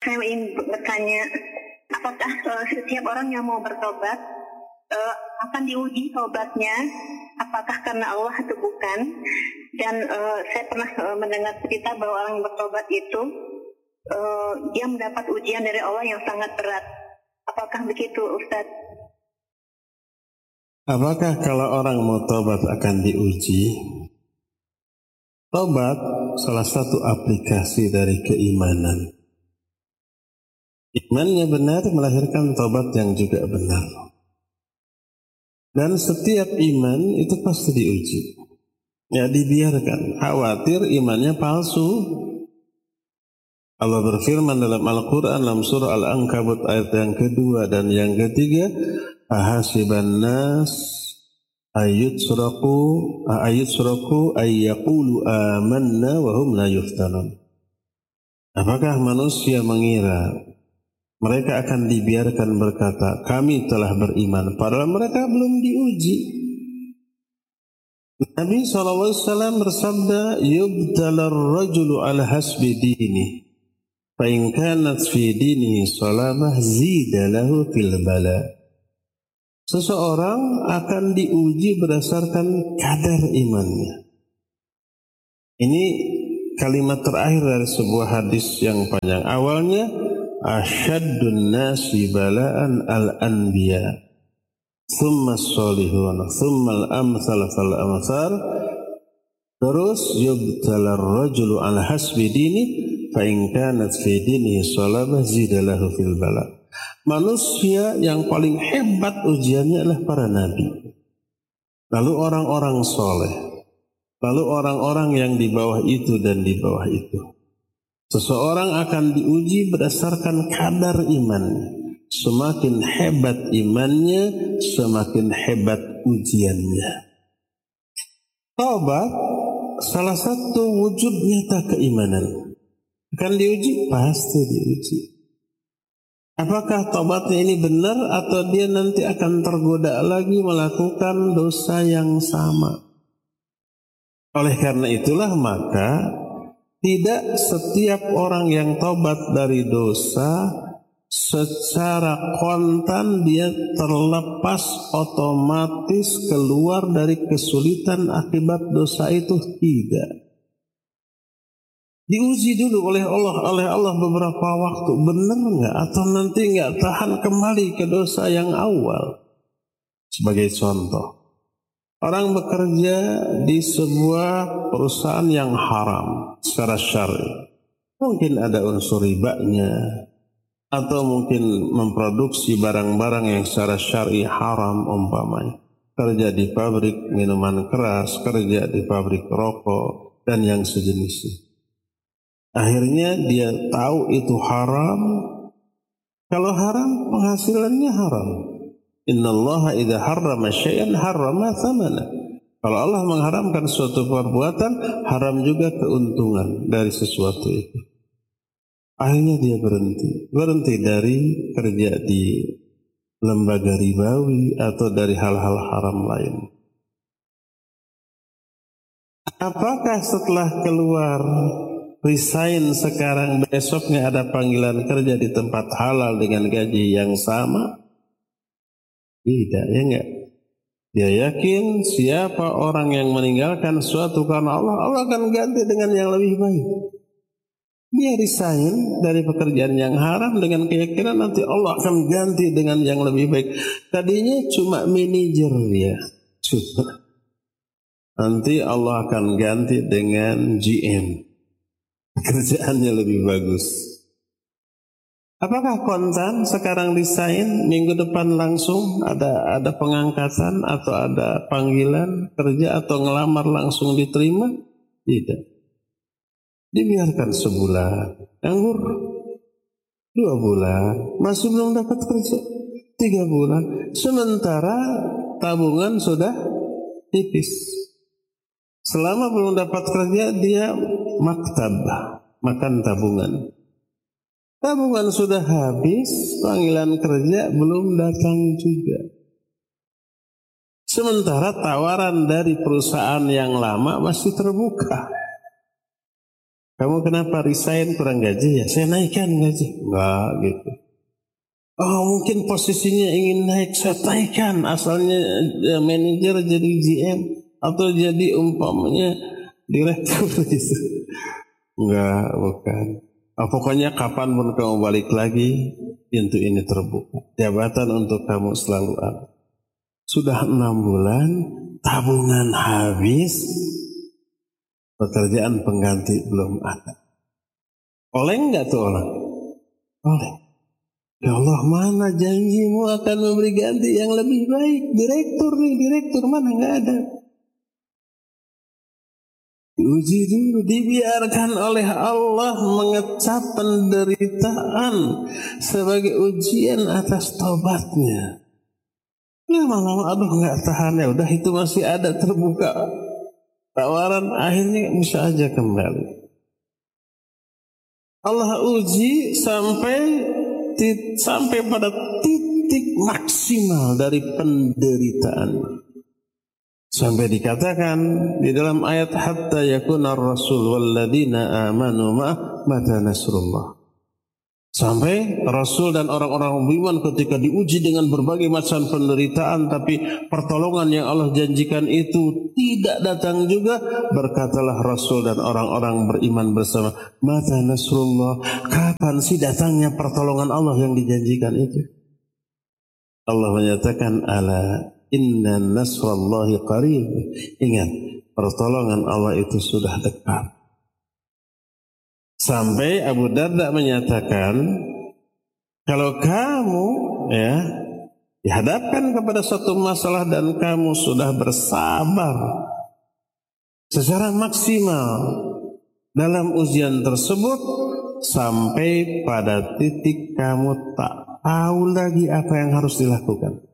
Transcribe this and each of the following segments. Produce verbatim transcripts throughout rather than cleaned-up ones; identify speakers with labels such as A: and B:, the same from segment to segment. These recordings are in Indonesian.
A: Saya ingin bertanya, apakah uh, setiap orang yang mau bertobat uh, akan diuji tobatnya, apakah karena Allah atau bukan? Dan uh, saya pernah uh, mendengar cerita bahwa orang yang bertobat itu uh, dia mendapat ujian dari Allah yang sangat berat. Apakah begitu, Ustaz?
B: Apakah kalau orang mau tobat akan diuji? Tobat salah satu aplikasi dari keimanan. Imannya benar melahirkan tobat yang juga benar. Dan setiap iman itu pasti diuji. Ya dibiarkan. Khawatir imannya palsu. Allah berfirman dalam Al-Quran dalam surah Al-Ankabut ayat yang kedua dan yang ketiga, ahasiban nas ayut suraku ayut suraku ayyaqulu amanna wa hum la yuftanun. Apakah manusia mengira mereka akan dibiarkan berkata, kami telah beriman, padahal mereka belum diuji. Nabi shallallahu alaihi wasallam bersabda, yubtalar rajulu ala hasbi dini, fa in kanat fi dinihi salamah zida lahu fil bala. Seseorang akan diuji berdasarkan kadar imannya. Ini kalimat terakhir dari sebuah hadis yang panjang. Awalnya, asyaddun nasi bala'an al-anbiya, thumma as-salihun, thumma al-amthal fal-amthal. Terus yubtalar rajulu ala hasbi dini, fa in kanat fi dinihi salamah zida lahu fil bala. Manusia yang paling hebat ujiannya adalah para nabi. Lalu orang-orang soleh. Lalu orang-orang yang di bawah itu dan di bawah itu. Seseorang akan diuji berdasarkan kadar imannya. Semakin hebat imannya, semakin hebat ujiannya. Taubat salah satu wujud nyata keimanan. Akan diuji? Pasti diuji. Apakah taubatnya ini benar atau dia nanti akan tergoda lagi melakukan dosa yang sama? Oleh karena itulah maka tidak setiap orang yang taubat dari dosa secara kontan dia terlepas otomatis keluar dari kesulitan akibat dosa itu, tidak. Diuji dulu oleh Allah, oleh Allah beberapa waktu, benar nggak atau nanti nggak tahan kembali ke dosa yang awal. Sebagai contoh, orang bekerja di sebuah perusahaan yang haram secara syar'i, mungkin ada unsur ribanya, atau mungkin memproduksi barang-barang yang secara syar'i haram umpamanya. Kerja di pabrik minuman keras, kerja di pabrik rokok, dan yang sejenisnya. Akhirnya dia tahu itu haram. Kalau haram, penghasilannya haram. Innallaha idza harrama syai'an harrama thamana. Kalau Allah mengharamkan suatu perbuatan, haram juga keuntungan dari sesuatu itu. Akhirnya dia berhenti. Berhenti dari kerja di lembaga ribawi atau dari hal-hal haram lain. Apakah setelah keluar resign sekarang besoknya ada panggilan kerja di tempat halal dengan gaji yang sama? Tidak, ya enggak. Dia yakin siapa orang yang meninggalkan suatu karena Allah, Allah akan ganti dengan yang lebih baik. Dia resign dari pekerjaan yang haram dengan keyakinan nanti Allah akan ganti dengan yang lebih baik. Tadinya cuma manajer dia, cuma nanti Allah akan ganti dengan G M. Kerjaannya lebih bagus. Apakah kontan sekarang resign, minggu depan langsung ada ada pengangkatan atau ada panggilan kerja atau ngelamar langsung diterima? Tidak. Dibiarkan sebulan, nganggur dua bulan, masih belum dapat kerja, tiga bulan. Sementara tabungan sudah tipis. Selama belum dapat kerja dia maktab, makan tabungan. Tabungan sudah habis, panggilan kerja belum datang juga. Sementara tawaran dari perusahaan yang lama masih terbuka. Kamu kenapa resign, kurang gaji ya? Saya naikkan gaji. Enggak gitu. Oh mungkin posisinya ingin naik, saya naikkan. Asalnya ya, manajer jadi G M atau jadi umpamanya direktur gitu. Enggak, bukan. Oh, pokoknya kapanpun kamu balik lagi, pintu ini terbuka. Jabatan untuk kamu selalu ada. Sudah enam bulan, tabungan habis, pekerjaan pengganti belum ada. Oleh enggak tuh orang? Oleh. Ya Allah, mana janjimu akan memberi ganti yang lebih baik? Direktur nih, direktur mana enggak ada. Diuji dulu, dibiarkan oleh Allah mengecap penderitaan sebagai ujian atas tobatnya. Lama-lama aduh nggak tahan, ya udah itu masih ada terbuka tawaran, akhirnya bisa aja kembali. Allah uji sampai tit, sampai pada titik maksimal dari penderitaan. Sampai dikatakan di dalam ayat hatta yakuna ar-rasul walladzina amanu ma'ah mata nasrullah. Sampai Rasul dan orang-orang beriman ketika diuji dengan berbagai macam penderitaan, tapi pertolongan yang Allah janjikan itu tidak datang juga, berkatalah Rasul dan orang-orang beriman bersama, mata nasrullah, kapan sih datangnya pertolongan Allah yang dijanjikan itu? Allah menyatakan ala inna nasrallahi qarib. Ingat, pertolongan Allah itu sudah dekat. Sampai Abu Darda menyatakan, kalau kamu ya dihadapkan kepada suatu masalah dan kamu sudah bersabar secara maksimal dalam ujian tersebut, sampai pada titik kamu tak tahu lagi apa yang harus dilakukan,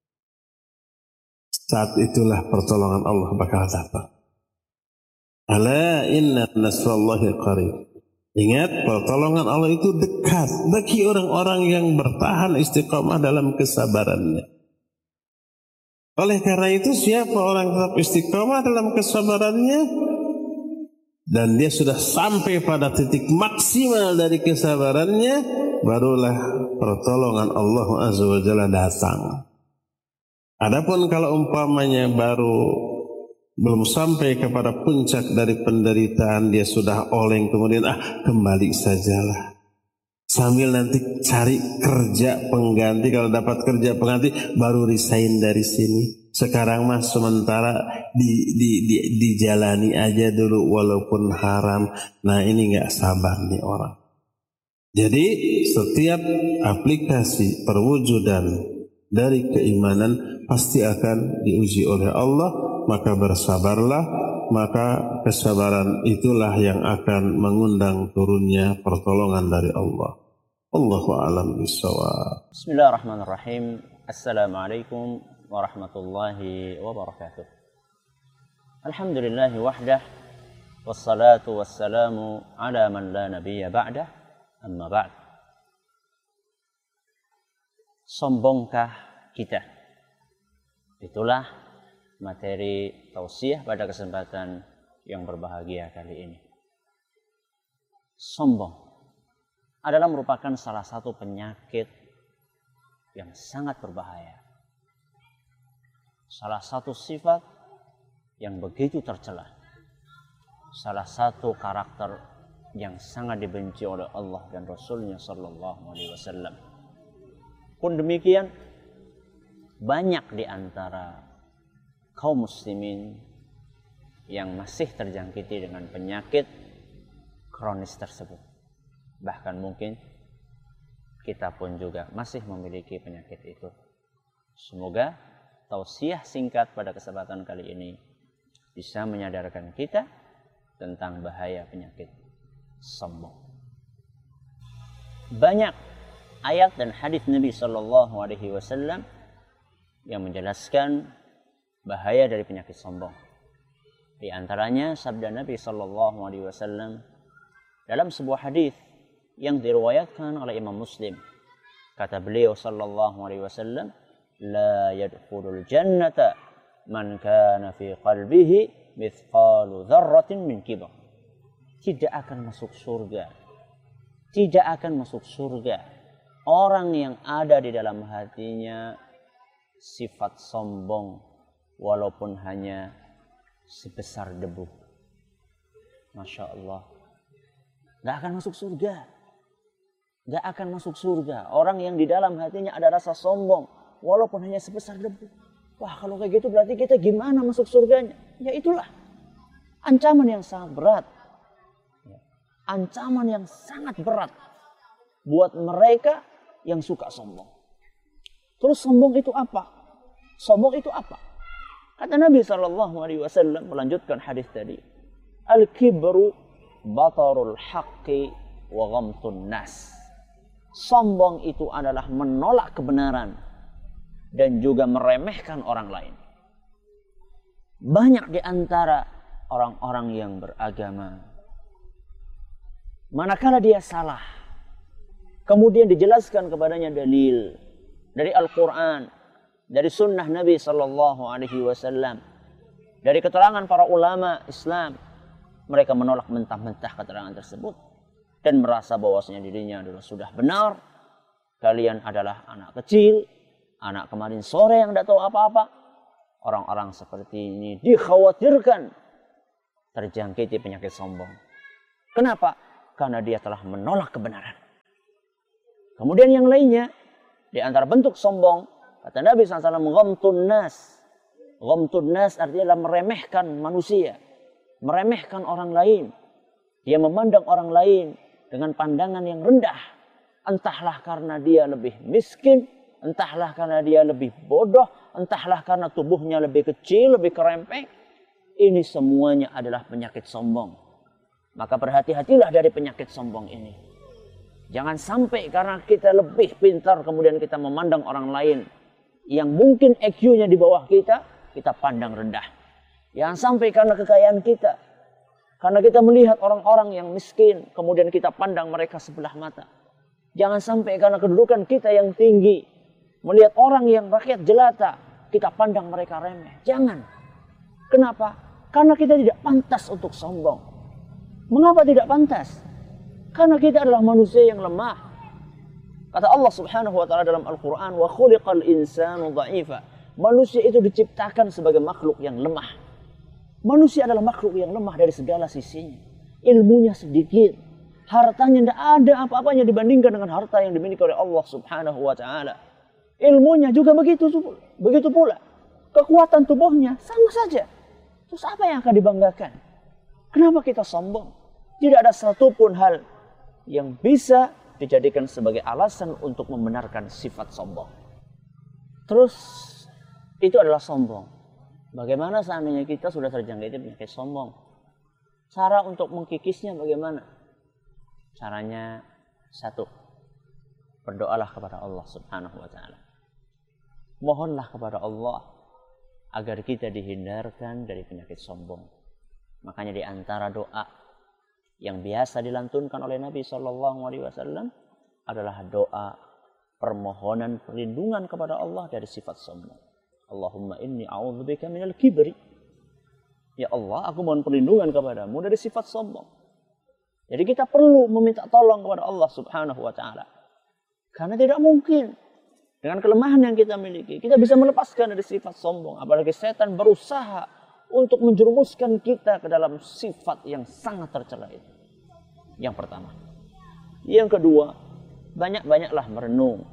B: saat itulah pertolongan Allah bakal datang. Ala inna nasrallahi qarib. Ingat, pertolongan Allah itu dekat bagi orang-orang yang bertahan istiqamah dalam kesabarannya. Oleh karena itu, siapa orang tetap istiqamah dalam kesabarannya dan dia sudah sampai pada titik maksimal dari kesabarannya, barulah pertolongan Allah Azza wa Jalla datang. Adapun kalau umpamanya baru belum sampai kepada puncak dari penderitaan, dia sudah oleng, kemudian ah kembali sajalah, sambil nanti cari kerja pengganti, kalau dapat kerja pengganti baru resign dari sini. Sekarang mah sementara di, di, di, dijalani aja dulu walaupun haram. Nah ini nggak sabar nih orang. Jadi setiap aplikasi perwujudan dari keimanan pasti akan diuji oleh Allah. Maka bersabarlah, maka kesabaran itulah yang akan mengundang turunnya pertolongan dari Allah. Allahu a'lam bishawab.
C: Bismillahirrahmanirrahim. Assalamualaikum warahmatullahi wabarakatuh. Alhamdulillahi wahdah, wassalatu wassalamu ala man la nabiyya ba'dah, amma ba'd. Sombongkah kita? Itulah materi tausiah pada kesempatan yang berbahagia kali ini. Sombong adalah merupakan salah satu penyakit yang sangat berbahaya. Salah satu sifat yang begitu tercela. Salah satu karakter yang sangat dibenci oleh Allah dan Rasulnya Sallallahu Alaihi Wasallam. Pun demikian, banyak di antara kaum muslimin yang masih terjangkiti dengan penyakit kronis tersebut. Bahkan mungkin kita pun juga masih memiliki penyakit itu. Semoga tausiah singkat pada kesempatan kali ini bisa menyadarkan kita tentang bahaya penyakit sombong. Banyak ayat dan hadis Nabi Sallallahu Alaihi Wasallam yang menjelaskan bahaya dari penyakit sombong. Di antaranya sabda Nabi Sallallahu Alaihi Wasallam dalam sebuah hadis yang diriwayatkan oleh Imam Muslim. Kata beliau Sallallahu Alaihi Wasallam, la yadkhulul jannata man kana fi qalbihi mithqalu dzarratin min kibar. tidak akan masuk surga. Tidak akan masuk surga orang yang ada di dalam hatinya sifat sombong walaupun hanya sebesar debu. Masya Allah. Gak akan masuk surga. Gak akan masuk surga orang yang di dalam hatinya ada rasa sombong walaupun hanya sebesar debu. Wah, kalau kayak gitu berarti kita gimana masuk surganya? Ya itulah ancaman yang sangat berat. Ancaman yang sangat berat buat mereka yang suka sombong. Terus sombong itu apa? Sombong itu apa? Kata Nabi shallallahu alaihi wasallam melanjutkan hadis tadi, al-kibru batarul haqqi wa ghamtun nas. Sombong itu adalah menolak kebenaran dan juga meremehkan orang lain. Banyak di antara orang-orang yang beragama, manakala dia salah, kemudian dijelaskan kepadanya dalil dari Al-Quran, dari sunnah Nabi Sallallahu Alaihi Wasallam, dari keterangan para ulama Islam, mereka menolak mentah-mentah keterangan tersebut dan merasa bahwasanya dirinya adalah sudah benar. Kalian adalah anak kecil, anak kemarin sore yang tidak tahu apa-apa. Orang-orang seperti ini dikhawatirkan terjangkiti penyakit sombong. Kenapa? Karena dia telah menolak kebenaran. Kemudian yang lainnya, di antara bentuk sombong, kata Nabi shallallahu alaihi wasallam, ghamtun nas. Ghamtun nas artinya adalah meremehkan manusia, meremehkan orang lain. Dia memandang orang lain dengan pandangan yang rendah. Entahlah karena dia lebih miskin, entahlah karena dia lebih bodoh, entahlah karena tubuhnya lebih kecil, lebih kerempeng. Ini semuanya adalah penyakit sombong. Maka berhati-hatilah dari penyakit sombong ini. Jangan sampai karena kita lebih pintar kemudian kita memandang orang lain yang mungkin I Q-nya di bawah kita, kita pandang rendah. Jangan sampai karena kekayaan kita, karena kita melihat orang-orang yang miskin, kemudian kita pandang mereka sebelah mata. Jangan sampai karena kedudukan kita yang tinggi, melihat orang yang rakyat jelata, kita pandang mereka remeh. Jangan. Kenapa? Karena kita tidak pantas untuk sombong. Mengapa tidak pantas? Karena kita adalah manusia yang lemah. Kata Allah Subhanahu wa taala dalam Al-Qur'an, "Wa khuliqal insanu dha'ifa." Manusia itu diciptakan sebagai makhluk yang lemah. Manusia adalah makhluk yang lemah dari segala sisinya. Ilmunya sedikit, hartanya tidak ada apa-apanya dibandingkan dengan harta yang dimiliki oleh Allah Subhanahu wa taala. Ilmunya juga begitu begitu pula. Kekuatan tubuhnya sama saja. Terus apa yang akan dibanggakan? Kenapa kita sombong? Tidak ada satupun hal yang bisa dijadikan sebagai alasan untuk membenarkan sifat sombong. Terus itu adalah sombong. Bagaimana seandainya kita sudah terjangkiti penyakit sombong? Cara untuk mengkikisnya bagaimana? Caranya satu, berdoalah kepada Allah Subhanahu wa taala. Mohonlah kepada Allah agar kita dihindarkan dari penyakit sombong. Makanya di antara doa yang biasa dilantunkan oleh Nabi Shallallahu Alaihi Wasallam adalah doa permohonan perlindungan kepada Allah dari sifat sombong. Allahumma inni a'udzubika minal kibri. Ya Allah, aku mohon perlindungan kepadamu dari sifat sombong. Jadi kita perlu meminta tolong kepada Allah Subhanahu wa taala. Karena tidak mungkin dengan kelemahan yang kita miliki kita bisa melepaskan dari sifat sombong. Apalagi setan berusaha untuk menjerumuskan kita ke dalam sifat yang sangat tercela itu. Yang pertama. Yang kedua, banyak-banyaklah merenung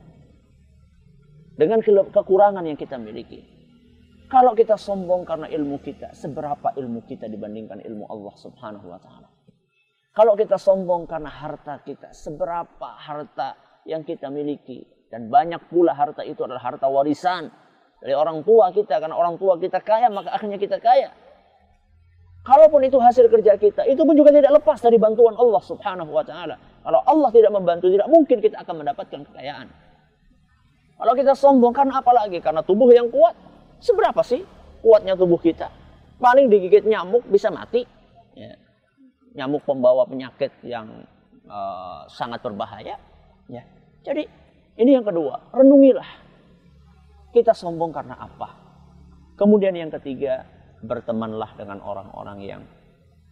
C: dengan kekurangan yang kita miliki. Kalau kita sombong karena ilmu kita, seberapa ilmu kita dibandingkan ilmu Allah Subhanahu wa taala? Kalau kita sombong karena harta kita, seberapa harta yang kita miliki? Dan banyak pula harta itu adalah harta warisan dari orang tua kita. Karena orang tua kita kaya, maka akhirnya kita kaya. Kalaupun itu hasil kerja kita, itu pun juga tidak lepas dari bantuan Allah Subhanahu wa taala. Kalau Allah tidak membantu, tidak mungkin kita akan mendapatkan kekayaan. Kalau kita sombong karena apa lagi? Karena tubuh yang kuat. Seberapa sih kuatnya tubuh kita? Paling digigit nyamuk bisa mati. Ya. Nyamuk pembawa penyakit yang uh, sangat berbahaya. Ya. Jadi ini yang kedua, renungilah. Kita sombong karena apa? Kemudian yang ketiga, bertemanlah dengan orang-orang yang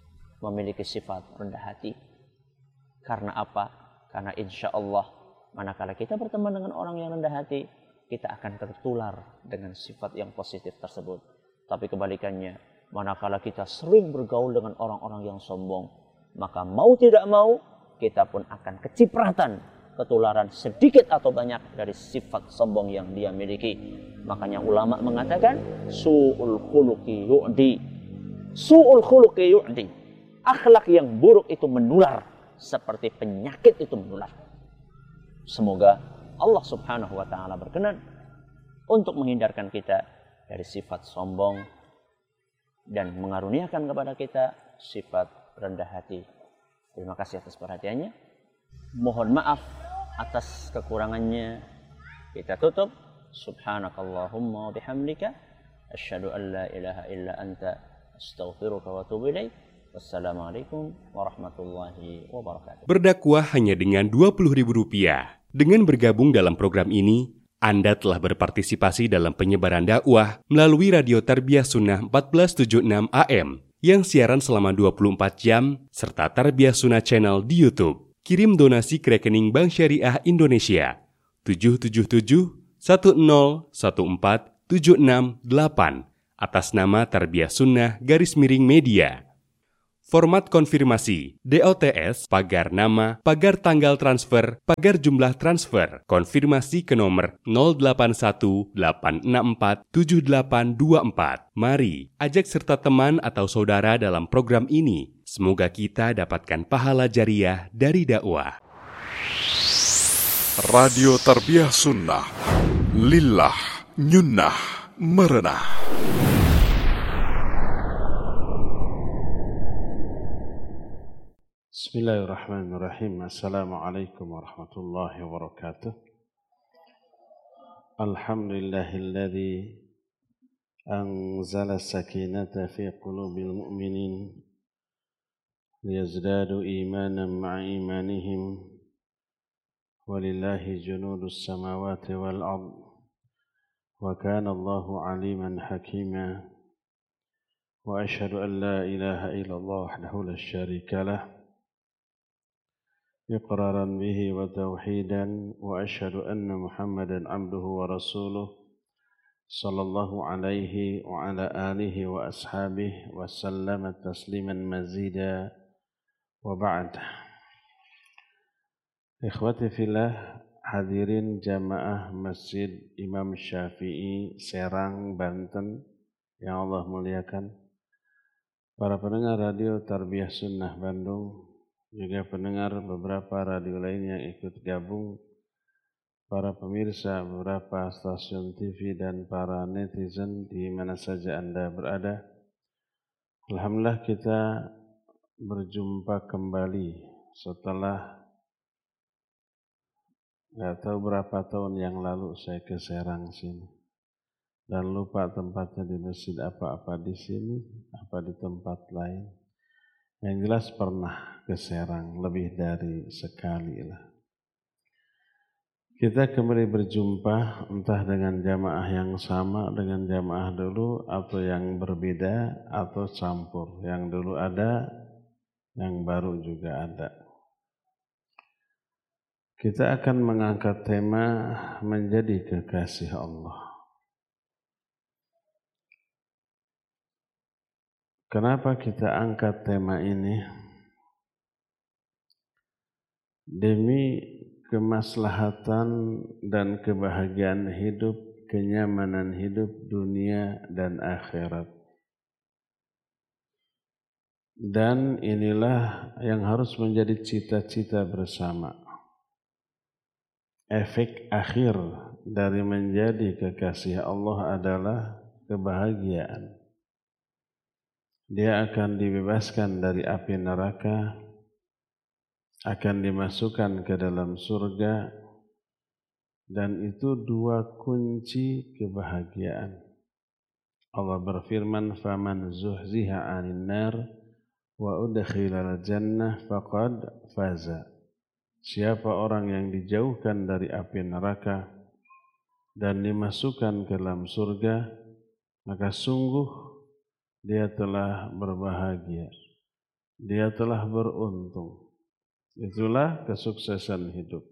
C: memiliki sifat rendah hati. Karena apa? Karena insya Allah manakala kita berteman dengan orang yang rendah hati, kita akan tertular dengan sifat yang positif tersebut. Tapi kebalikannya, manakala kita sering bergaul dengan orang-orang yang sombong, maka mau tidak mau kita pun akan kecipratan, ketularan sedikit atau banyak dari sifat sombong yang dia miliki. Makanya ulama mengatakan su'ul khuluqi yu'di. Su'ul khuluqi yu'di. Akhlak yang buruk itu menular seperti penyakit itu menular. Semoga Allah Subhanahu wa taala berkenan untuk menghindarkan kita dari sifat sombong dan mengaruniakan kepada kita sifat rendah hati. Terima kasih atas perhatiannya. Mohon maaf atas kekurangannya. Kita tutup. Subhanakallahumma wa bihamdika asyhadu an la ilaha illa anta astaghfiruka wa atubu ilaik. Wassalamualaikum warahmatullahi wabarakatuh.
D: Berdakwah hanya dengan dua puluh ribu rupiah. Dengan bergabung dalam program ini, Anda telah berpartisipasi dalam penyebaran dakwah melalui Radio Tarbiyah Sunnah empat belas tujuh puluh enam A M yang siaran selama dua puluh empat jam serta Tarbiyah Sunnah Channel di YouTube. Kirim donasi ke rekening Bank Syariah Indonesia tujuh tujuh tujuh satu nol satu empat tujuh enam delapan atas nama Tarbiyah Sunnah garis miring media. Format konfirmasi D O T S, pagar nama, pagar tanggal transfer, pagar jumlah transfer. Konfirmasi ke nomor nol delapan satu delapan enam empat tujuh delapan dua empat. Mari ajak serta teman atau saudara dalam program ini. Semoga kita dapatkan pahala jariah dari dakwah.
E: Radio Tarbiyah Sunnah, lillah, nyunnah, merenah.
B: Bismillahirrahmanirrahim. Assalamualaikum warahmatullahi wabarakatuh. Alhamdulillahilladzi anzala sakinata fi qulubil mu'minin liyazdadu imanan ma'a imanihim walillahi junudus samawati wal ard wa kana Allahu aliman hakima wa asyhadu an la ilaha illallah wahdahu la syarika lah إقرارا به وتوحيدا وأشهد أن محمدا عبده ورسوله صلى الله عليه وعلى آله وأصحابه وسلم تسليما مزيدا وبعد. Ikhwati fillah, hadirin jamaah Masjid Imam Syafi'i Serang, Banten yang Allah muliakan, para pendengar Radio Tarbiyah Sunnah Bandung, juga pendengar beberapa radio lain yang ikut gabung, para pemirsa beberapa stasiun T V dan para netizen di mana saja Anda berada. Alhamdulillah kita berjumpa kembali setelah nggak tahu berapa tahun yang lalu saya ke Serang sini dan lupa tempatnya di masjid apa-apa di sini, apa di tempat lain. Yang jelas pernah ke Serang lebih dari sekali lah. Kita kembali berjumpa entah dengan jamaah yang sama dengan jamaah dulu atau yang berbeda atau campur. Yang dulu ada, yang baru juga ada. Kita akan mengangkat tema menjadi kekasih Allah. Kenapa kita angkat tema ini? Demi kemaslahatan dan kebahagiaan hidup, kenyamanan hidup dunia dan akhirat. Dan inilah yang harus menjadi cita-cita bersama. Efek akhir dari menjadi kekasih Allah adalah kebahagiaan. Dia akan dibebaskan dari api neraka, akan dimasukkan ke dalam surga, dan itu dua kunci kebahagiaan. Allah berfirman, "Faman zuhziha 'anil nar wa udkhilal jannah faqad faza." Siapa orang yang dijauhkan dari api neraka dan dimasukkan ke dalam surga, maka sungguh dia telah berbahagia. dia telah beruntung. Itulah kesuksesan hidup.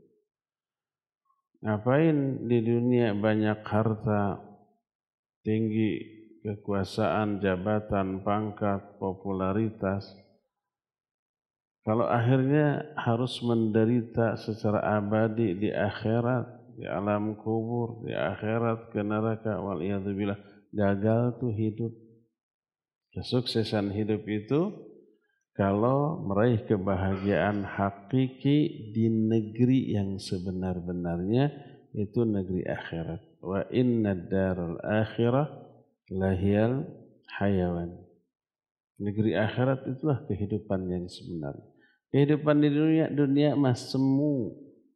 B: Ngapain di dunia banyak harta, tinggi, kekuasaan, jabatan, pangkat, popularitas, kalau akhirnya harus menderita secara abadi di akhirat, di alam kubur, di akhirat ke neraka, waliyadzubillah, gagal tuh hidup. Kesuksesan hidup itu kalau meraih kebahagiaan hakiki di negeri yang sebenar-benarnya, itu negeri akhirat. Wa inna daral akhirah lahiyal hayawan. Negeri akhirat itulah kehidupan yang sebenarnya. Kehidupan di dunia, dunia mas semu,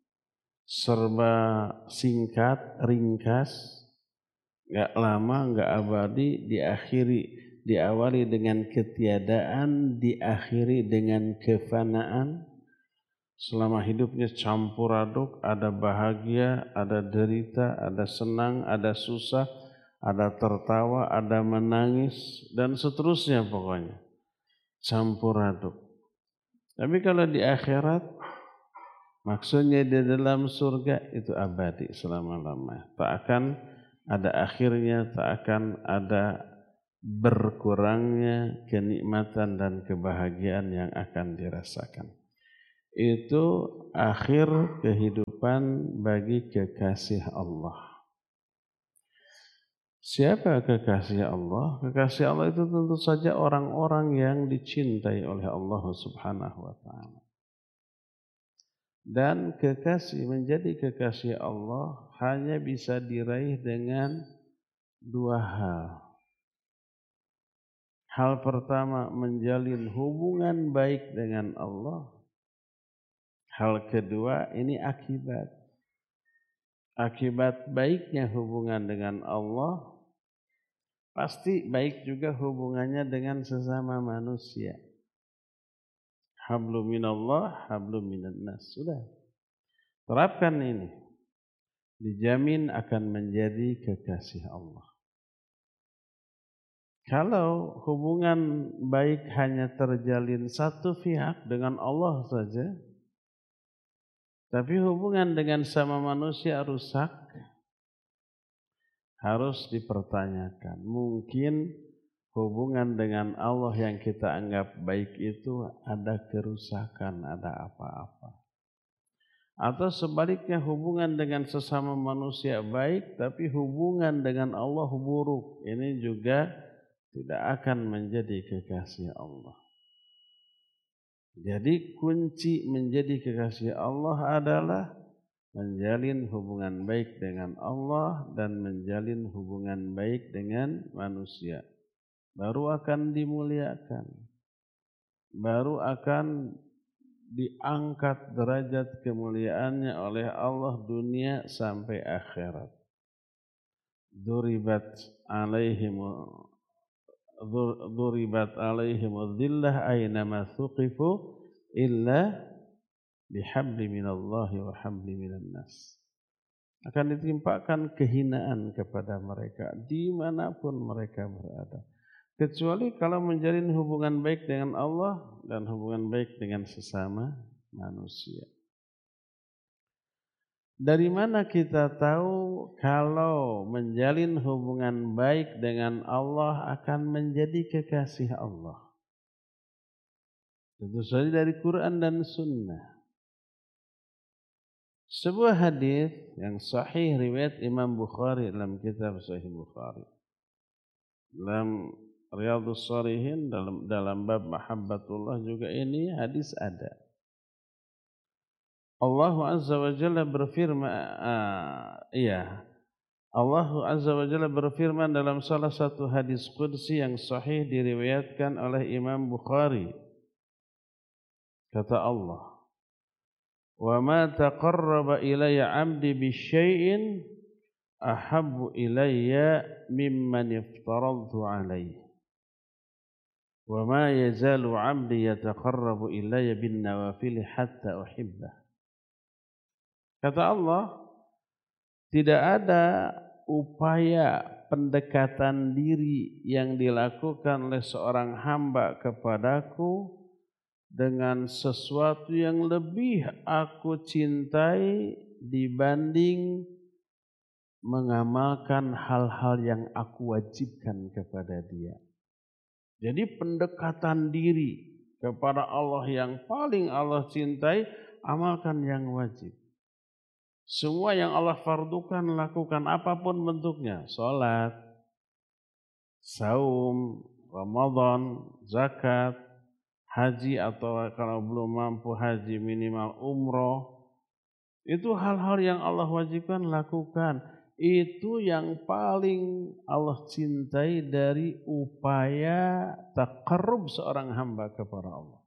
B: serba singkat, ringkas, gak lama, gak abadi, diakhiri diawali dengan ketiadaan, diakhiri dengan kefanaan. Selama hidupnya campur aduk, ada bahagia, ada derita, ada senang, ada susah, ada tertawa, ada menangis, dan seterusnya pokoknya. Campur aduk. Tapi kalau di akhirat, maksudnya di dalam surga itu abadi selama-lamanya. Tak akan ada akhirnya, tak akan ada berkurangnya kenikmatan dan kebahagiaan yang akan dirasakan. Itu akhir kehidupan bagi kekasih Allah. Siapa kekasih Allah? Kekasih Allah itu tentu saja orang-orang yang dicintai oleh Allah Subhanahu wa taala. Dan kekasih, menjadi kekasih Allah hanya bisa diraih dengan dua hal. Hal pertama, menjalin hubungan baik dengan Allah. Hal kedua, ini akibat. Akibat baiknya hubungan dengan Allah, pasti baik juga hubungannya dengan sesama manusia. Hablum minallah, hablum minan nas. Sudah. Terapkan ini. Dijamin akan menjadi kekasih Allah. Kalau hubungan baik hanya terjalin satu pihak dengan Allah saja, tapi hubungan dengan sama manusia rusak, harus dipertanyakan. Mungkin hubungan dengan Allah yang kita anggap baik itu ada kerusakan, ada apa-apa. Atau sebaliknya hubungan dengan sesama manusia baik, tapi hubungan dengan Allah buruk. Ini juga tidak akan menjadi kekasih Allah. Jadi kunci menjadi kekasih Allah adalah menjalin hubungan baik dengan Allah dan menjalin hubungan baik dengan manusia. Baru akan dimuliakan. Baru akan diangkat derajat kemuliaannya oleh Allah dunia sampai akhirat. Duribat alaihim Duribat alaihim dhillah aynama thuqifu illa bihabli minallahi wa habli minan nas. Akan ditimpakan kehinaan kepada mereka dimanapun mereka berada. Kecuali kalau menjalin hubungan baik dengan Allah dan hubungan baik dengan sesama manusia. Dari mana kita tahu kalau menjalin hubungan baik dengan Allah akan menjadi kekasih Allah? Tentu saja dari Quran dan Sunnah. Sebuah hadis yang sahih riwayat Imam Bukhari dalam kitab Sahih Bukhari. Dalam Riyadhus Shalihin dalam dalam bab mahabbatullah juga ini hadis ada. Allah Azza wa Jalla berfirman, uh, iya, Allah Azza wa Jalla berfirman dalam salah satu hadis qudsi yang sahih diriwayatkan oleh Imam Bukhari. Kata Allah, "Wa ma taqarraba ilayya 'abdi bisyai'in ahabbu ilayya mimman iftaradtu 'alayhi. Wa ma yazalu 'abdi yataqarrabu ilayya bin nawafil hatta uhibbah." Kata Allah, tidak ada upaya pendekatan diri yang dilakukan oleh seorang hamba kepadaku dengan sesuatu yang lebih aku cintai dibanding mengamalkan hal-hal yang aku wajibkan kepada dia. Jadi pendekatan diri kepada Allah yang paling Allah cintai, amalkan yang wajib. Semua yang Allah fardukan lakukan apapun bentuknya, salat, saum, Ramadan, zakat, haji atau kalau belum mampu haji minimal umroh. Itu hal-hal yang Allah wajibkan lakukan. Itu yang paling Allah cintai dari upaya taqarrub seorang hamba kepada Allah.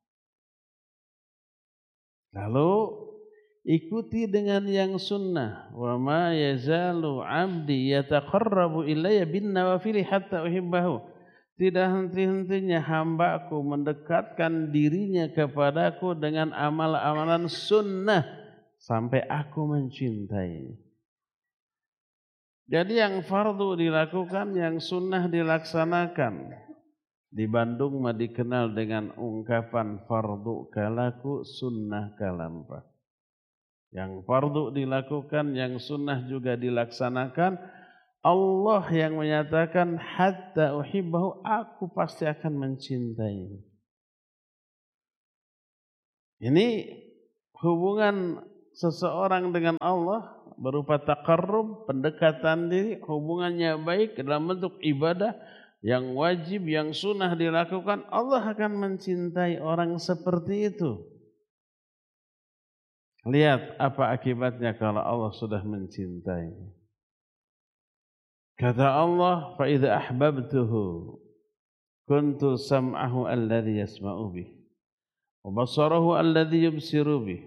B: Lalu ikuti dengan yang sunnah. Wa ma yazalu 'abdi yataqarrabu ilayya bin nawafil hatta uhibbahu. Tidak henti-hentinya hambaku mendekatkan dirinya kepadaku dengan amal-amalan sunnah sampai aku mencintainya. Jadi yang fardu dilakukan, yang sunnah dilaksanakan. Di Bandung mah dikenal dengan ungkapan fardu kalaku, sunnah kalampa. Yang fardu dilakukan, yang sunnah juga dilaksanakan. Allah yang menyatakan hatta uhibbahu, aku pasti akan mencintai. Ini hubungan seseorang dengan Allah berupa taqarrub, pendekatan diri, hubungannya baik dalam bentuk ibadah yang wajib, yang sunnah dilakukan. Allah akan mencintai orang seperti itu. Lihat apa akibatnya kalau Allah sudah mencintai. Kata Allah, fa idza ahbabtuhu kuntu sam'ahu alladhi yasma'u bih wa basarahu alladhi yubsiru bih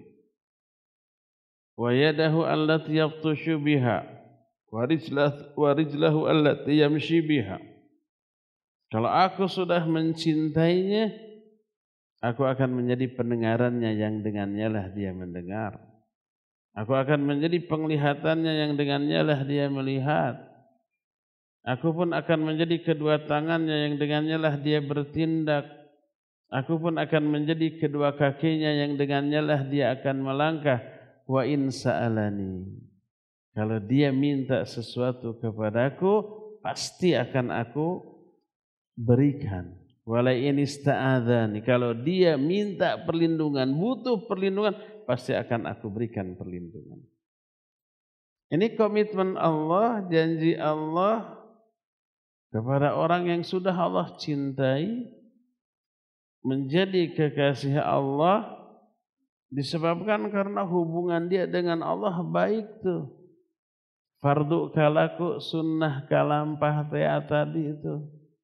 B: wa yadahu allati yabtashu biha wa rijlahu wa rijlahu allati yamshi biha. Kalau aku sudah mencintainya, aku akan menjadi pendengarannya yang dengannya lah dia mendengar. Aku akan menjadi penglihatannya yang dengannya lah dia melihat. Aku pun akan menjadi kedua tangannya yang dengannya lah dia bertindak. Aku pun akan menjadi kedua kakinya yang dengannya lah dia akan melangkah. Wa in sa'alani, kalau dia minta sesuatu kepadaku, pasti akan aku berikan. Wala in ista'adzani, kalau dia minta perlindungan, butuh perlindungan, pasti akan aku berikan perlindungan. Ini komitmen Allah, janji Allah kepada orang yang sudah Allah cintai, menjadi kekasih Allah, disebabkan karena hubungan dia dengan Allah baik tuh. Fardu kalaku, sunnah kalampah tea tadi itu.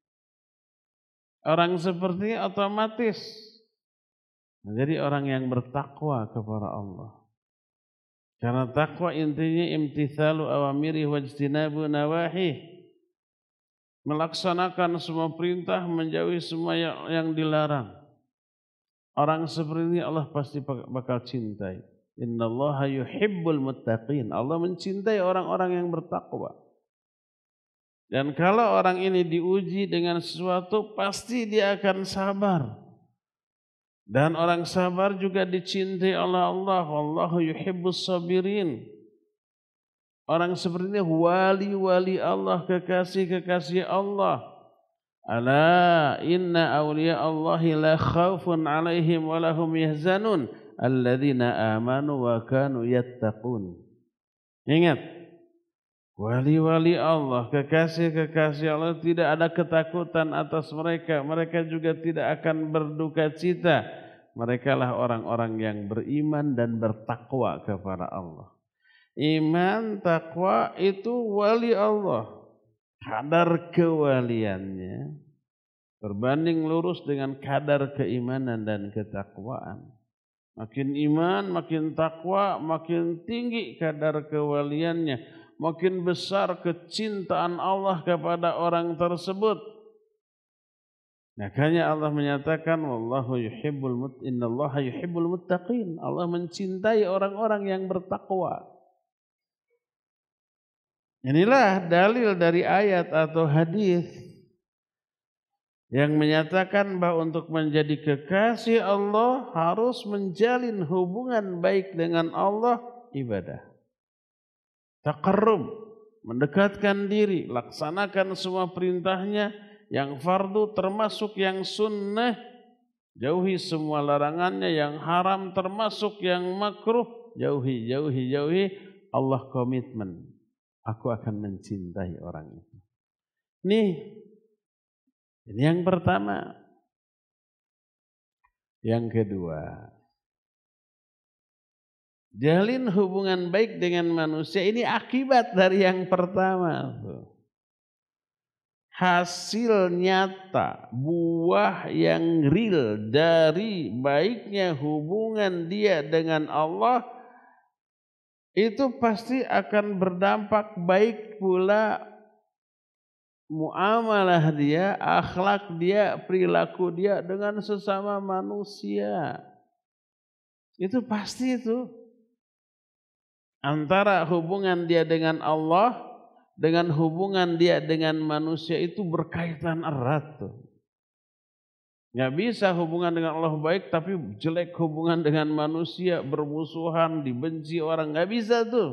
B: Orang seperti ini otomatis menjadi orang yang bertakwa kepada Allah. Karena takwa intinya imtithalu awamiri wajtinabu nawahih. Melaksanakan semua perintah, menjauhi semua yang, yang dilarang. Orang seperti ini Allah pasti bakal cintai. Innallaha yuhibbul muttaqin. Allah mencintai orang-orang yang bertakwa. Dan kalau orang ini diuji dengan sesuatu, pasti dia akan sabar. Dan orang sabar juga dicintai oleh Allah. Wallahu yuhibbus sabirin. Orang seperti ini wali-wali Allah, kekasih-kekasih Allah. Ala inna awliya Allahi la khawfun alaihim wa lahum yahzanun alladzina amanu wa kanu yattaqun. Ingat, wali-wali Allah, kekasih-kekasih Allah, tidak ada ketakutan atas mereka. Mereka juga tidak akan berduka cita. Mereka lah orang-orang yang beriman dan bertakwa kepada Allah. Iman, takwa itu wali Allah. Kadar kewaliannya berbanding lurus dengan kadar keimanan dan ketakwaan. Makin iman, makin takwa, makin tinggi kadar kewaliannya. Makin besar kecintaan Allah kepada orang tersebut. Makanya Allah menyatakan wallahu yuhibbul mut innallaha yuhibbul muttaqin. Allah mencintai orang-orang yang bertakwa. Inilah dalil dari ayat atau hadis yang menyatakan bahwa untuk menjadi kekasih Allah harus menjalin hubungan baik dengan Allah, ibadah. Taqarrub, mendekatkan diri, laksanakan semua perintahnya yang fardu termasuk yang sunnah, jauhi semua larangannya yang haram termasuk yang makruh, jauhi, jauhi, jauhi. Allah komitmen, aku akan mencintai orang itu. Nih, ini yang pertama. Yang kedua, jalin hubungan baik dengan manusia, ini akibat dari yang pertama. Hasil nyata, buah yang real dari baiknya hubungan dia dengan Allah, itu pasti akan berdampak baik pula muamalah dia, akhlak dia, perilaku dia dengan sesama manusia. Itu pasti itu. Antara hubungan dia dengan Allah dengan hubungan dia dengan manusia itu berkaitan erat tuh. Nggak bisa hubungan dengan Allah baik tapi jelek hubungan dengan manusia, bermusuhan, dibenci orang, nggak bisa tuh.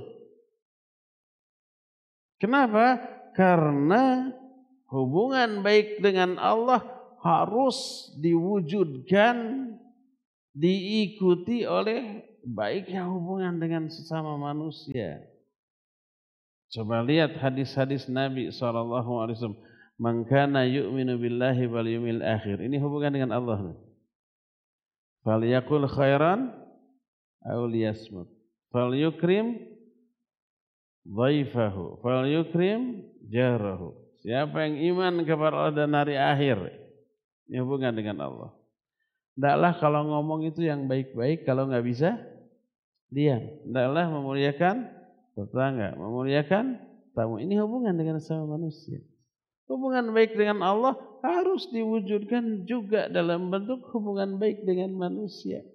B: Kenapa? Karena hubungan baik dengan Allah harus diwujudkan, diikuti oleh baiknya hubungan dengan sesama manusia. Coba lihat hadis-hadis Nabi shallallahu alaihi wasallam. Man kana yu'minu billahi wal yawmil akhir. Ini hubungan dengan Allah. Falyaqul khairan aw liyasmut. Falyukrim dhaifahu. Falyukrim jarahu. Siapa yang iman kepada Allah dan hari akhir, ini hubungan dengan Allah. Tidaklah kalau ngomong itu yang baik-baik, kalau nggak bisa diam. Tidaklah memuliakan tetangga, memuliakan tamu. Ini hubungan dengan sama manusia. Hubungan baik dengan Allah harus diwujudkan juga dalam bentuk hubungan baik dengan manusia.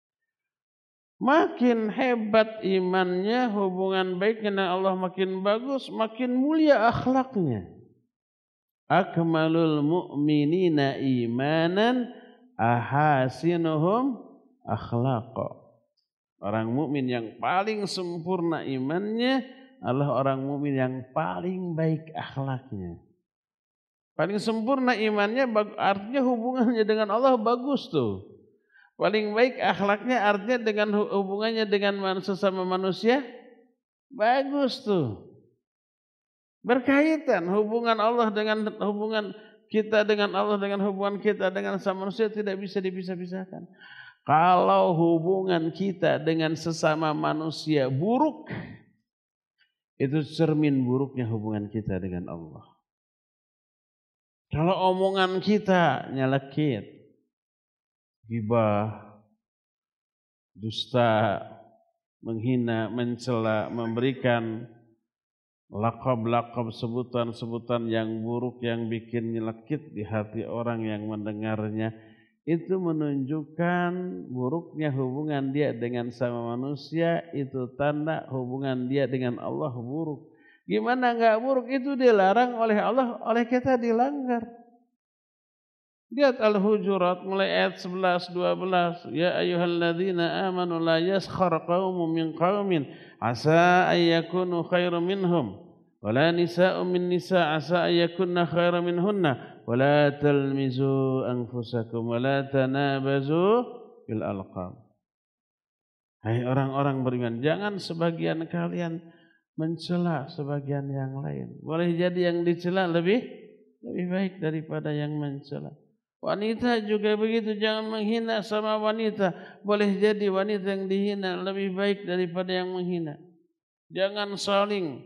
B: Makin hebat imannya, hubungan baik dengan Allah makin bagus, makin mulia akhlaknya. Akmalul mu'minina imanan ahasinuhum akhlaqa. Orang mukmin yang paling sempurna imannya adalah orang mukmin yang paling baik akhlaknya. Paling sempurna imannya artinya hubungannya dengan Allah bagus tuh. Paling baik akhlaknya artinya dengan hubungannya dengan sesama manusia bagus tuh. Berkaitan hubungan Allah dengan hubungan kita dengan Allah dengan hubungan kita dengan sesama manusia tidak bisa dipisah-pisahkan. Kalau hubungan kita dengan sesama manusia buruk, itu cermin buruknya hubungan kita dengan Allah. Kalau omongan kita nyelekit, gibah, dusta, menghina, mencela, memberikan lakab-lakab sebutan-sebutan yang buruk yang bikin nyelekit di hati orang yang mendengarnya, itu menunjukkan buruknya hubungan dia dengan sama manusia, itu tanda hubungan dia dengan Allah buruk. Gimana enggak buruk? Itu dilarang oleh Allah, oleh kita dilanggar. Lihat Al-Hujurat mulai ayat sebelas dua belas. Ya ayyuhalladzina amanu la yaskhar qaumun min qaumin asa ayyakunu khairum minhum wala nisa'un min nisa' asa ayyakunna khairum minhunna wala talmizu anfusakum wala tanabazu bil alqab. Hai orang-orang beriman, jangan sebagian kalian mencela sebagian yang lain. Boleh jadi yang dicela lebih lebih baik daripada yang mencela. Wanita juga begitu, jangan menghina sama wanita. Boleh jadi wanita yang dihina lebih baik daripada yang menghina. Jangan saling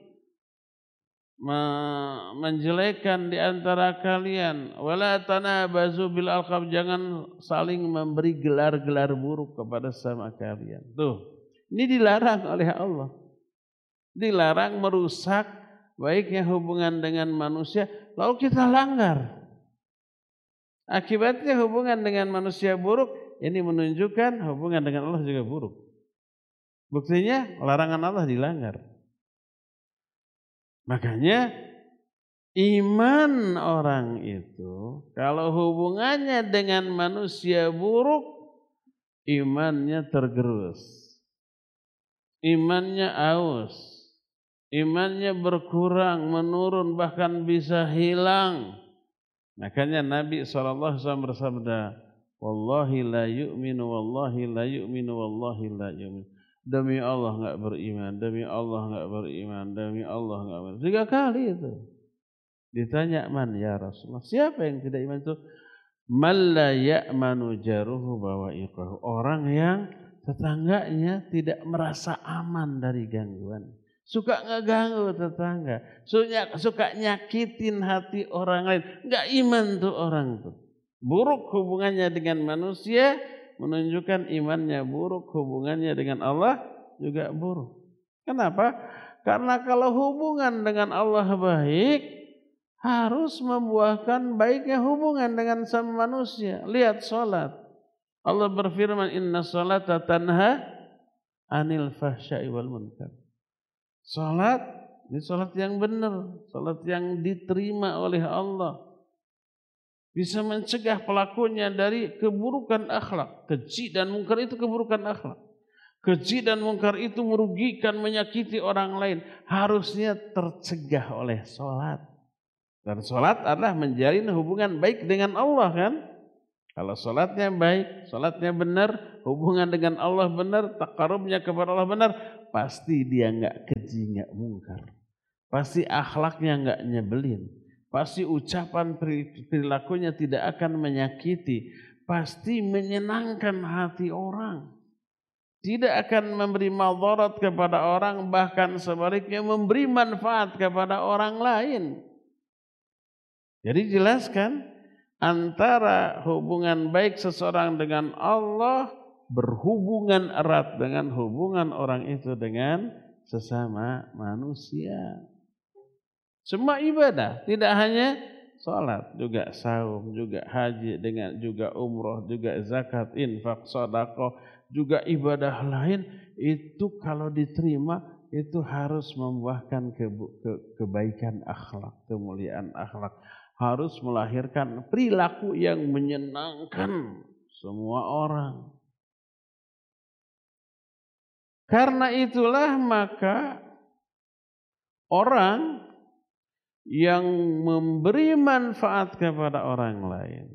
B: menjelekkan di antara kalian. Wala tanabazu bil alqab, jangan saling memberi gelar-gelar buruk kepada sama kalian. Tuh, ini dilarang oleh Allah. Dilarang merusak baiknya hubungan dengan manusia, lalu kita langgar. Akibatnya hubungan dengan manusia buruk, ini menunjukkan hubungan dengan Allah juga buruk. Buktinya larangan Allah dilanggar. Makanya Iman orang itu kalau hubungannya dengan manusia buruk, imannya tergerus, imannya aus, imannya berkurang, menurun, bahkan bisa hilang. Makanya Nabi shallallahu alaihi wasallam bersabda, wallahi la yu'minu, wallahi la yu'minu, wallahi la yu'minu. Demi Allah enggak beriman, demi Allah enggak beriman, demi Allah enggak beriman. Tiga kali itu. Ditanya, man ya Rasulullah, siapa yang tidak iman itu? Man la ya'manu jaruhu bawa'iqahu. Orang yang tetangganya tidak merasa aman dari gangguan. Suka ngeganggu tetangga, suka, suka nyakitin hati orang lain. Enggak iman tuh orang tuh. Buruk hubungannya dengan manusia, menunjukkan imannya buruk, hubungannya dengan Allah juga buruk. Kenapa? Karena kalau hubungan dengan Allah baik, harus membuahkan baiknya hubungan dengan sama manusia. Lihat salat. Allah berfirman, inna salata tanha anil fahsya'i wal munkar. Salat, ini salat yang benar, salat yang diterima oleh Allah. Bisa mencegah pelakunya dari keburukan akhlak. Keji dan mungkar itu keburukan akhlak. Keji dan mungkar itu merugikan, menyakiti orang lain. Harusnya tercegah oleh salat. Dan salat adalah menjalin hubungan baik dengan Allah kan? Kalau salatnya baik, salatnya benar, hubungan dengan Allah benar, taqarrubnya kepada Allah benar, pasti dia enggak keji, enggak mungkar. Pasti akhlaknya enggak nyebelin. Pasti ucapan perilakunya tidak akan menyakiti. Pasti menyenangkan hati orang. Tidak akan memberi madarat kepada orang, bahkan sebaliknya memberi manfaat kepada orang lain. Jadi jelaskan antara hubungan baik seseorang dengan Allah berhubungan erat dengan hubungan orang itu dengan sesama manusia. Semua ibadah, tidak hanya salat, juga saum, juga haji, dengan juga umroh, juga zakat, infak, sedekah, juga ibadah lain itu kalau diterima itu harus membuahkan ke, ke, kebaikan akhlak, kemuliaan akhlak. Harus melahirkan perilaku yang menyenangkan semua orang. Karena itulah maka orang yang memberi manfaat kepada orang lain,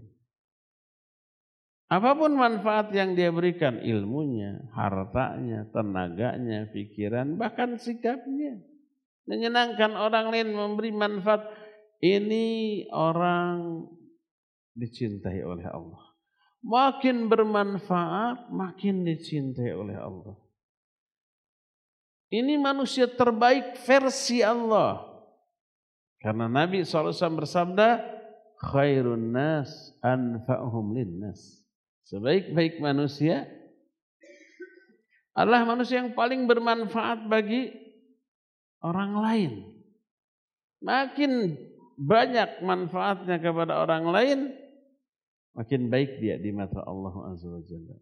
B: apapun manfaat yang dia berikan, ilmunya, hartanya, tenaganya, pikiran, bahkan sikapnya, menyenangkan orang lain, memberi manfaat, ini orang dicintai oleh Allah. Makin bermanfaat, makin dicintai oleh Allah. Ini manusia terbaik versi Allah. Karena Nabi shallallahu alaihi wasallam bersabda, khairun nas anfa'uhum linnas. Sebaik-baik manusia adalah manusia yang paling bermanfaat bagi orang lain. Makin banyak manfaatnya kepada orang lain, makin baik dia di mata Allah Azza wa Jalla.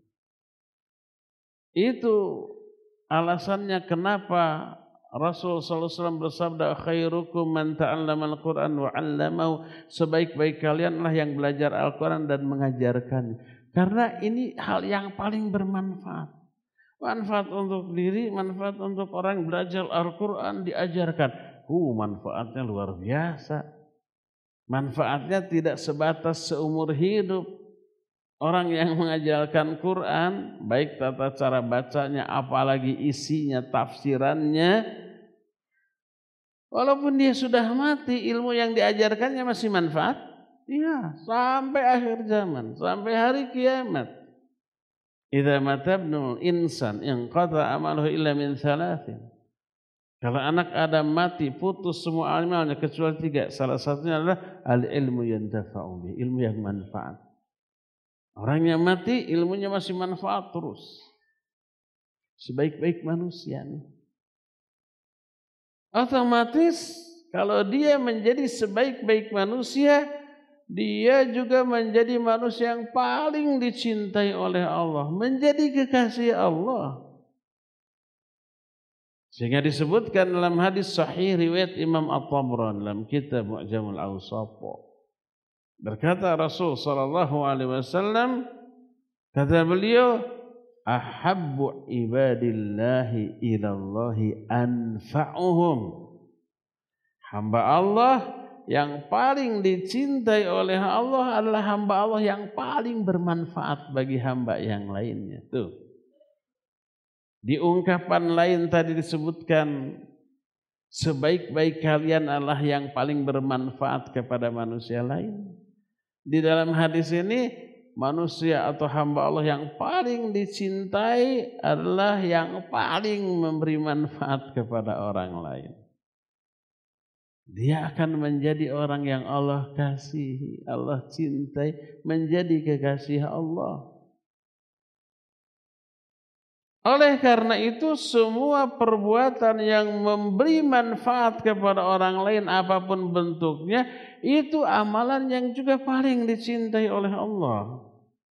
B: Itu alasannya kenapa Rasul sallallahu alaihi wasallam bersabda, khairukum man ta'allama al-Qur'an wa 'allamahu. Sebaik-baik kalianlah yang belajar Al-Qur'an dan mengajarkannya. Karena ini hal yang paling bermanfaat. Manfaat untuk diri, manfaat untuk orang belajar Al-Qur'an, diajarkan. Uh, manfaatnya luar biasa. Manfaatnya tidak sebatas seumur hidup. Orang yang mengajarkan Quran, baik tata cara bacanya, apalagi isinya, tafsirannya, walaupun dia sudah mati, ilmu yang diajarkannya masih manfaat. Iya, sampai akhir zaman, sampai hari kiamat. Idza matabnul insan inqata amaluhu illa min thalathin. Kalau anak Adam mati, putus semua amalnya kecuali tiga. Salah satunya adalah al-ilmu yantafa'u bihi, ilmu yang manfaat. Orang yang mati, ilmunya masih manfaat terus. Sebaik-baik manusia nih. Otomatis kalau dia menjadi sebaik-baik manusia, dia juga menjadi manusia yang paling dicintai oleh Allah, menjadi kekasih Allah. Sehingga disebutkan dalam hadis sahih riwayat Imam At-Tabrani dalam kitab Mu'jamul Awsat. Berkata Rasul sallallahu alaihi wasallam, kata beliau, ahabbu ibadillahi ilallahi anfa'uhum. Hamba Allah yang paling dicintai oleh Allah adalah hamba Allah yang paling bermanfaat bagi hamba yang lainnya. Tuh. Di ungkapan lain tadi disebutkan, sebaik-baik kalian adalah yang paling bermanfaat kepada manusia lain. Di dalam hadis ini, manusia atau hamba Allah yang paling dicintai adalah yang paling memberi manfaat kepada orang lain. Dia akan menjadi orang yang Allah kasihi, Allah cintai, menjadi kekasih Allah. Oleh karena itu, semua perbuatan yang memberi manfaat kepada orang lain apapun bentuknya, itu amalan yang juga paling dicintai oleh Allah.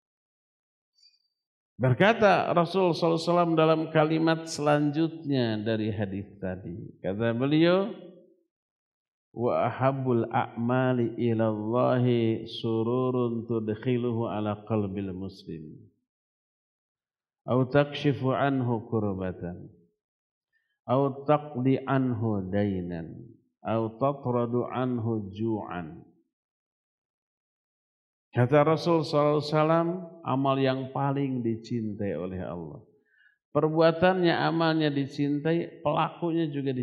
B: Berkata Rasul sallallahu alaihi wasallam dalam kalimat selanjutnya dari hadis tadi, kata beliau, wa ahabbul a'mali ilallahi sururun tudkhiluhu ala qalbil muslim au takshifu anhu kurbatan au taqdi anhu dainan au tatradu anhu ju'an. Kata Rasul sallallahu alaihi wasallam, amal yang paling dicintai oleh Allah, perbuatannya, amalnya dicintai, pelakunya juga dicintai.